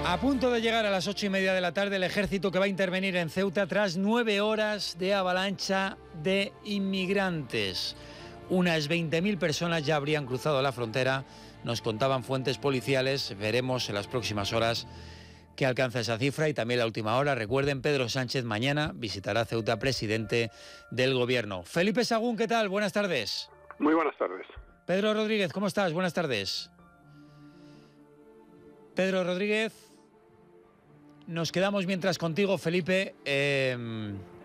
A punto de llegar a las 8:30 de la tarde el ejército que va a intervenir en Ceuta tras 9 horas de avalancha de inmigrantes. Unas 20.000 personas ya habrían cruzado la frontera, nos contaban fuentes policiales. Veremos en las próximas horas qué alcanza esa cifra y también la última hora. Recuerden, Pedro Sánchez mañana visitará Ceuta, presidente del gobierno. Felipe Sagún, ¿qué tal? Buenas tardes. Muy buenas tardes. Pedro Rodríguez, ¿cómo estás? Buenas tardes. Pedro Rodríguez, nos quedamos mientras contigo, Felipe.